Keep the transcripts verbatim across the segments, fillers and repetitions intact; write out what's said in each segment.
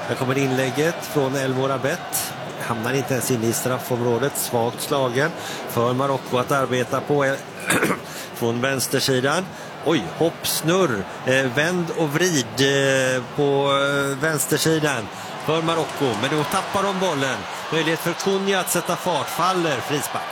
Här kommer inlägget från El Morabet. Hamnar inte ens in i straffområdet. Svagt slagen för Marocko att arbeta på från vänstersidan. Oj, hoppsnurr. Eh, vänd och vrid eh, på eh, vänstersidan för Marocko. Men då tappar de bollen. Möjlighet för Cunha att sätta fart. Faller frispark.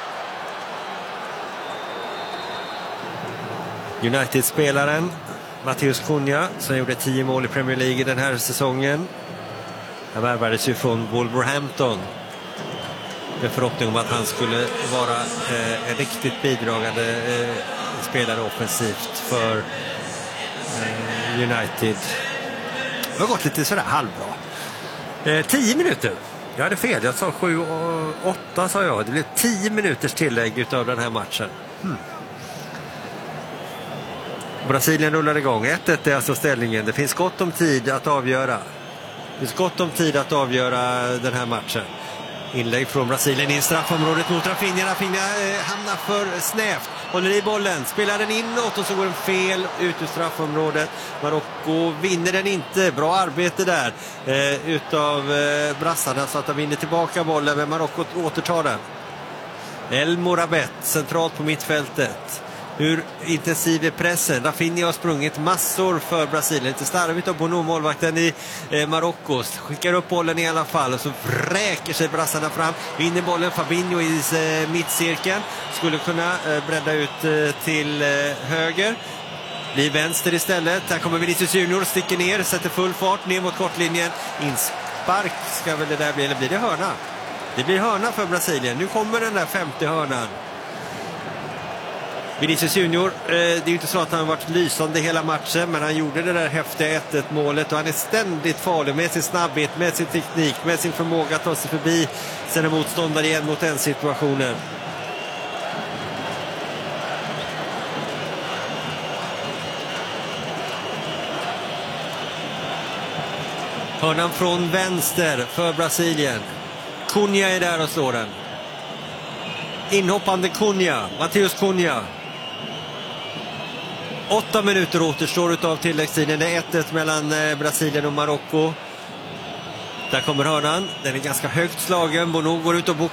United-spelaren Matheus Cunha som gjorde tio mål i Premier League den här säsongen. Han värvades ju från Wolverhampton med förhoppning om att han skulle vara eh, en riktigt bidragande eh, spelare offensivt för eh, United. Det har gått lite sådär halvbra. Eh, tio minuter. Jag hade fel, jag sa sju och åtta sa jag. Det blev tio minuters tillägg utav den här matchen. Hmm. Brasilien rullar igång. ett ett är alltså ställningen. Det finns gott om tid att avgöra. Det finns gott om tid att avgöra den här matchen. Inlägg från Brasilien i straffområdet mot Rafinha. Rafinha eh, hamnar för snävt. Håller i bollen. Spelar den inåt och så går den fel ut ur straffområdet. Marocko vinner den inte. Bra arbete där eh, utav eh, brassarna så att de vinner tillbaka bollen. Men Marocko återtar den. El Morabet centralt på mittfältet. Hur intensiv är pressen? Rafinha har sprungit massor för Brasilien. Lite starvigt av Bono, målvakten i eh, Marocko. Skickar upp bollen i alla fall och så vräker sig brassarna fram. Vinner bollen Fabinho i eh, mittcirkeln. Skulle kunna eh, bredda ut eh, till eh, höger. Blir vänster istället. Här kommer Vinicius Junior, sticker ner, sätter full fart ner mot kortlinjen. Inspark ska väl det där bli, eller blir det hörna? Det blir hörna för Brasilien. Nu kommer den där femte hörnan. Vinicius Junior, eh, det är ju inte så att han har varit lysande hela matchen, men han gjorde det där häftiga ett ett målet och han är ständigt farlig med sin snabbhet, med sin teknik, med sin förmåga att ta sig förbi sina motståndare igen mot den situationen. Hörnan från vänster för Brasilien. Cunha är där och slår den. Inhoppande Cunha, Matheus Cunha. Åtta minuter återstår utav tilläggstiden. Det är ett ett mellan Brasilien och Marocko. Där kommer hörnan. Den är ganska högt slagen. Bono går ut och